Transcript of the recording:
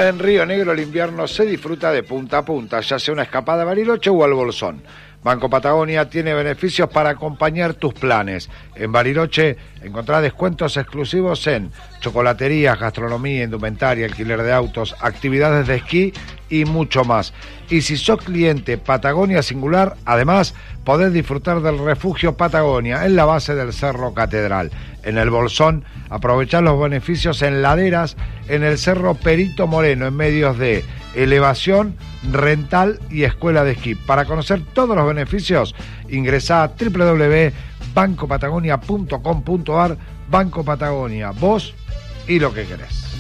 En Río Negro el invierno se disfruta de punta a punta, ya sea una escapada a Bariloche o al Bolsón. Banco Patagonia tiene beneficios para acompañar tus planes. En Bariloche encontrás descuentos exclusivos en chocolaterías, gastronomía, indumentaria, alquiler de autos, actividades de esquí y mucho más. Y si sos cliente Patagonia Singular, además podés disfrutar del refugio Patagonia en la base del Cerro Catedral. En el Bolsón aprovechar los beneficios en laderas en el Cerro Perito Moreno en medios de elevación, rental y escuela de esquí. Para conocer todos los beneficios, ingresá a www.bancopatagonia.com.ar. Banco Patagonia, vos y lo que querés.